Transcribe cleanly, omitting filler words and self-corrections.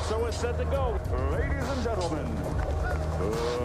So it's set to go. Ladies and gentlemen,